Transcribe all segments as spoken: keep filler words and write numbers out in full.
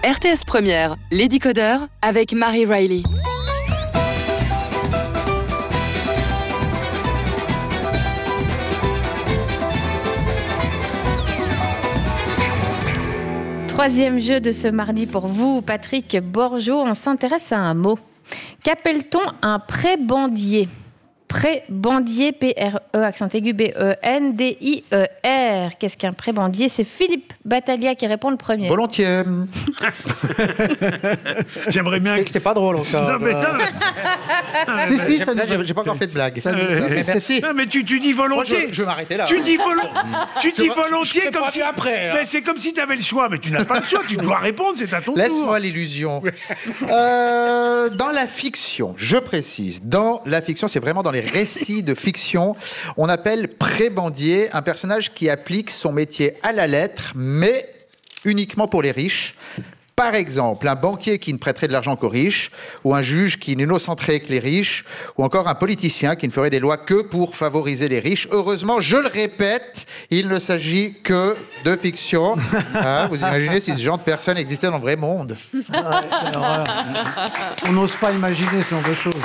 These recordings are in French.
R T S Première, Les Décodeurs, avec Marie Riley. Troisième jeu de ce mardi pour vous, Patrick Borjo. On s'intéresse à un mot. Qu'appelle-t-on un prébandier ? Prébandier, P R E, accent aigu, B E N D I E R. Qu'est-ce qu'un prébandier ? C'est Philippe Battaglia qui répond le premier. Volontiers. J'aimerais bien C'est que... que c'était pas drôle encore. Non, mais, non, mais- Si, si, ça, mais- j'ai, j'ai pas encore fait de blague. Euh, Mais merci. Non, mais tu, tu dis Moi, volontiers. je, je vais m'arrêter là. Tu dis, volo- tu dis Je- je volontiers ferai comme pas si... mieux après, hein. Mais c'est comme si tu avais le choix. Mais tu n'as pas le choix. Tu dois répondre. C'est à ton tour. Laisse-moi l'illusion. Euh, dans la fiction, je précise, dans la fiction, c'est vraiment dans les récits de fiction, on appelle prébandier un personnage qui applique son métier à la lettre, mais uniquement pour les riches. Par exemple, un banquier qui ne prêterait de l'argent qu'aux riches, ou un juge qui n'innocenterait que les riches, ou encore un politicien qui ne ferait des lois que pour favoriser les riches. Heureusement, je le répète, il ne s'agit que de fiction. Hein, vous imaginez si ce genre de personnes existait dans le vrai monde. On n'ose pas imaginer ce genre de choses.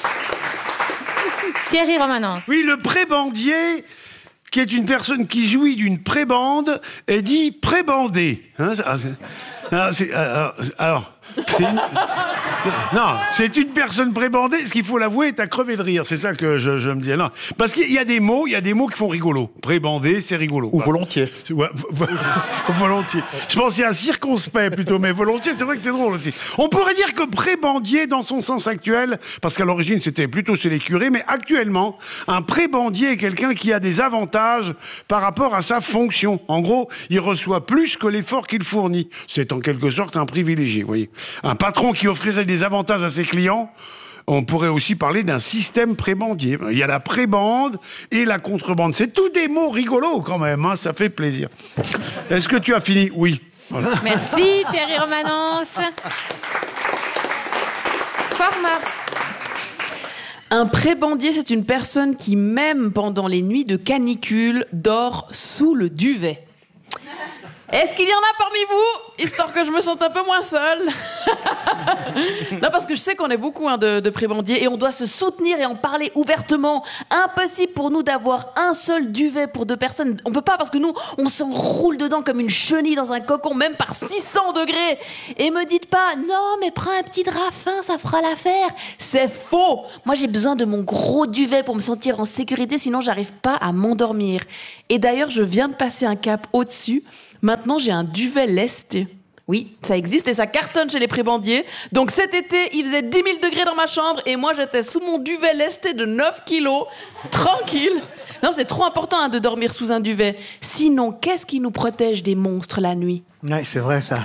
Thierry Romanens. Oui, le prébandier, qui est une personne qui jouit d'une prébande, est dit prébandé. Hein, ça, c'est- ah, c'est- euh, euh, alors, c'est une... Non, c'est une personne prébandée. Ce qu'il faut l'avouer, t'as crevé de rire. C'est ça que je, je me disais. Non, parce qu'il y a des mots, il y a des mots qui font rigolo. Prébandé, c'est rigolo. Ou volontiers. Ouais, vo- vo- volontiers. Je pensais à circonspect plutôt, mais volontiers, c'est vrai que c'est drôle aussi. On pourrait dire que prébandier, dans son sens actuel, parce qu'à l'origine c'était plutôt chez les curés, mais actuellement, un prébandier est quelqu'un qui a des avantages par rapport à sa fonction. En gros, il reçoit plus que l'effort qu'il fournit. C'est en quelque sorte un privilégié, vous voyez. Un patron qui offrirait des avantages à ses clients, on pourrait aussi parler d'un système prébandier. Il y a la prébande et la contrebande. C'est tous des mots rigolos quand même, hein, ça fait plaisir. Est-ce que tu as fini ? Oui. Voilà. Merci Thierry Romanens. Format. Un prébandier, c'est une personne qui, même pendant les nuits de canicule, dort sous le duvet. Est-ce qu'il y en a parmi vous, histoire que je me sente un peu moins seule? Non, parce que je sais qu'on est beaucoup hein, de, de prébandiers et on doit se soutenir et en parler ouvertement. Impossible pour nous d'avoir un seul duvet pour deux personnes. On peut pas parce que nous, on s'enroule dedans comme une chenille dans un cocon, même par six cents degrés. Et me dites pas, non, mais prends un petit drap fin, ça fera l'affaire. C'est faux. Moi, j'ai besoin de mon gros duvet pour me sentir en sécurité, sinon j'arrive pas à m'endormir. Et d'ailleurs, je viens de passer un cap au-dessus. Maintenant, j'ai un duvet lesté. Oui, ça existe et ça cartonne chez les prébandiers. Donc cet été, il faisait dix mille degrés dans ma chambre et moi, j'étais sous mon duvet lesté de neuf kilos. Tranquille. Non, c'est trop important hein, de dormir sous un duvet. Sinon, qu'est-ce qui nous protège des monstres la nuit ? Oui, c'est vrai ça.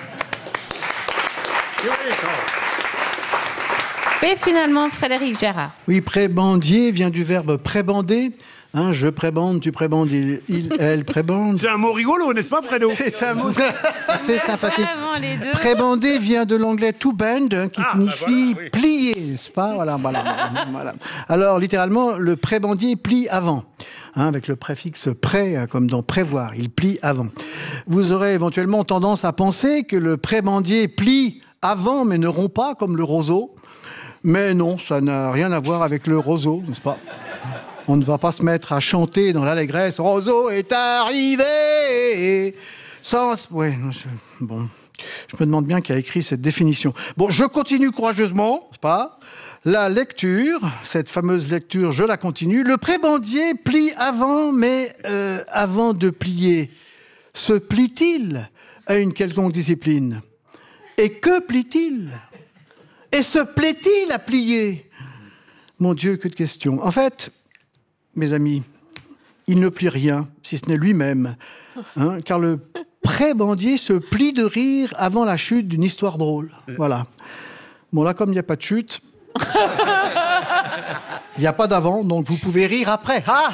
Et finalement, Frédéric Gérard. Oui, prébandier vient du verbe prébander. Hein, je prébande, tu prébandes, il, il elle prébande. C'est un mot rigolo, n'est-ce pas, Fredo ? C'est un mot assez sympathique. Vraiment, les deux. Prébander vient de l'anglais to bend, hein, qui Ah, signifie bah voilà, oui. plier, n'est-ce pas ? Voilà, voilà, voilà. Alors, littéralement, le prébandier plie avant, hein, avec le préfixe pré, hein, comme dans prévoir, il plie avant. Vous aurez éventuellement tendance à penser que le prébandier plie avant, mais ne rompt pas, comme le roseau. Mais non, ça n'a rien à voir avec le roseau, n'est-ce pas ? On ne va pas se mettre à chanter dans l'allégresse. Roseau est arrivé. Sans. Ouais. Je... Bon. Je me demande bien qui a écrit cette définition. Bon, je continue courageusement, c'est pas ? La lecture, cette fameuse lecture, je la continue. Le prébandier plie avant, mais euh, avant de plier, se plie-t-il à une quelconque discipline ? Et que plie-t-il ? Et se plaît-il à plier ? Mon Dieu, que de questions. En fait, mes amis, il ne plie rien, si ce n'est lui-même. Hein, car le prébandier se plie de rire avant la chute d'une histoire drôle. Voilà. Bon, là, comme il n'y a pas de chute, il n'y a pas d'avant, donc vous pouvez rire après. Ah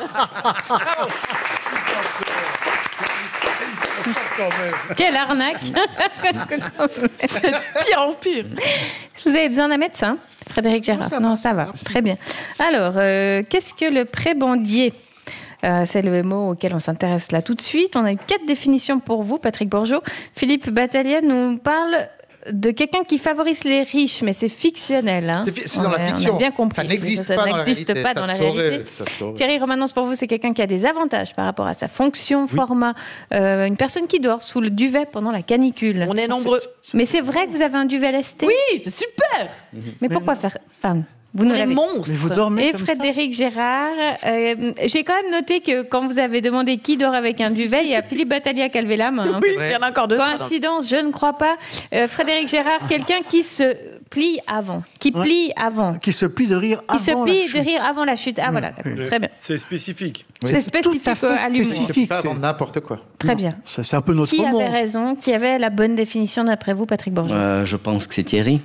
Quelle arnaque. Pire en pire. Vous avez besoin d'un médecin, Frédéric Gérard ? Non, ça va, très bien. Alors, euh, qu'est-ce que le prébandier ? Euh, c'est le mot auquel on s'intéresse là tout de suite. On a eu quatre définitions pour vous, Patrick Bourgeot. Philippe Battaglia nous parle de quelqu'un qui favorise les riches, mais c'est fictionnel. Hein. C'est, fi- c'est dans la Ouais, fiction. On a bien compris. Ça n'existe ça, pas, ça dans, n'existe la pas réalité. dans la Ça saurait, réalité. ça saurait. Thierry Romanence, pour vous, c'est quelqu'un qui a des avantages par rapport à sa fonction, format. Euh, une personne qui dort sous le duvet pendant la canicule. On est nombreux. Mais c'est vrai que vous avez un duvet lesté. Oui, c'est super. Mais pourquoi faire enfin, vous nous On est l'avez. monstres. Mais vous dormez Et comme Frédéric Gérard, euh, j'ai quand même noté que quand vous avez demandé qui dort avec un duvet, il y a Philippe Battaglia qui a levé la main. hein. Oui, il y en a encore deux. Coïncidence, je ne crois pas. Euh, Frédéric Gérard, quelqu'un qui se plie avant, qui Ouais. plie avant, ça. Qui se plie de rire qui se avant plie la de chute. rire avant la chute. Ah voilà, d'accord. Très bien. C'est spécifique. Oui. C'est spécifique Tout à fait à l'humour. spécifique. Pas avant c'est- n'importe quoi. Très bien. Ça, c'est un peu notre Qui mot. avait raison? Qui avait la bonne définition d'après vous, Patrick Bourgeot? Euh, je pense que c'est Thierry.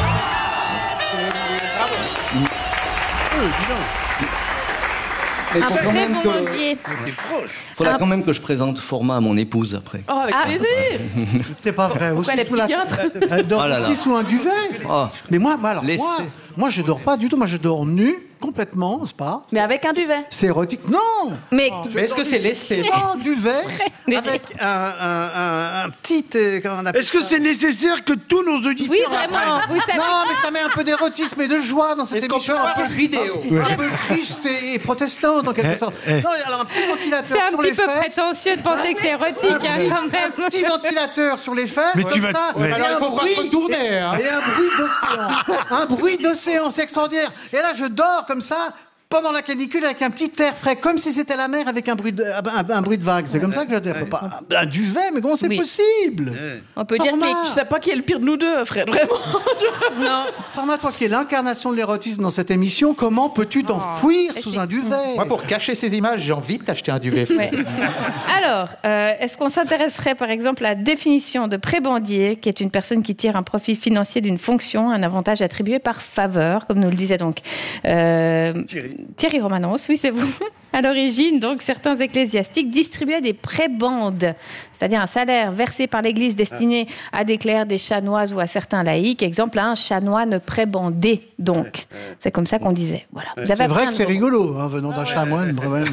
Il Un faut quand même que, pré-bombardier. faudra Un- quand même que je présente format à mon épouse après. Oh, avec Ah. plaisir. C'est pas vrai. Pourquoi Aussi les sous la- psychiatres Elle dort Oh là là. aussi sous un duvet. Oh, Mais moi, moi, alors, Lesté. moi, moi, je dors pas du tout. Moi, je dors nu, complètement, c'est pas. Mais avec un duvet. C'est érotique. Non. Mais Mais est-ce que c'est lesté? Sans duvet, avec un, un, un, un petit. euh, comment on appelle Est-ce que ça c'est nécessaire que tous nos auditeurs oui, vraiment. Vous savez, Non, mais ça met un peu d'érotisme et de joie dans cette Est-ce qu'on peut émission. voir une vidéo? Un peu triste et, et protestante, en quelque sorte. Non, alors un petit ventilateur c'est un sur petit les peu fesses. prétentieux de penser que c'est érotique, hein, quand Un même. petit ventilateur sur les fesses. Mais comme tu vas- ça, ouais. et Alors un il faut pas bruit- se retourner. Hein. Et un bruit d'océan. Un bruit d'océan, c'est extraordinaire. Et là, je dors comme ça, pendant la canicule, avec un petit air frais, comme si c'était la mer avec un bruit de, un, un bruit de vague. C'est comme ça que je dors. Pas un, un duvet, mais comment c'est Oui. possible? On peut dire que Format. Je sais pas qui est le pire de nous deux, frère. Vraiment. les... Non. Format, toi qui es l'incarnation de l'érotisme dans cette émission, comment peux-tu t'enfuir Et sous c'est- un duvet? Moi, pour cacher ces images, j'ai envie de t'acheter un duvet. Ouais. Alors, euh, est-ce qu'on s'intéresserait par exemple à la définition de prébendier, qui est une personne qui tire un profit financier d'une fonction, un avantage attribué par faveur, comme nous le disait donc euh, Thierry. Thierry Romanence, oui c'est vous. À l'origine, donc, certains ecclésiastiques distribuaient des prébendes, c'est-à-dire un salaire versé par l'Église destiné à des clercs, des chanoines ou à certains laïcs. Exemple, un chanoine prébandé, donc. C'est comme ça qu'on disait. Voilà. Vous avez C'est vrai appris que un c'est nouveau mot. rigolo, hein, venant d'un chamoine. vraiment.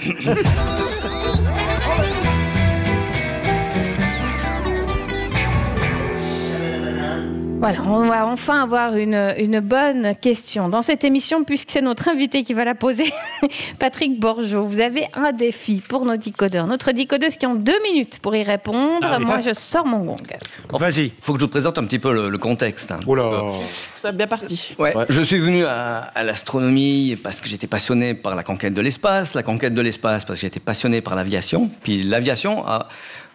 Voilà, on va enfin avoir une, une bonne question dans cette émission, puisque c'est notre invité qui va la poser, Patrick Bourgeot. Vous avez un défi pour nos décodeurs. Notre décodeuse qui ont deux minutes pour y répondre. Ah oui. Moi, je sors mon gong. Vas-y. il faut que je vous présente un petit peu le, le contexte. hein. Oh là. C'est bien parti. Ouais, Ouais. Je suis venu à, à l'astronomie parce que j'étais passionné par la conquête de l'espace, la conquête de l'espace parce que j'étais passionné par l'aviation. Puis l'aviation a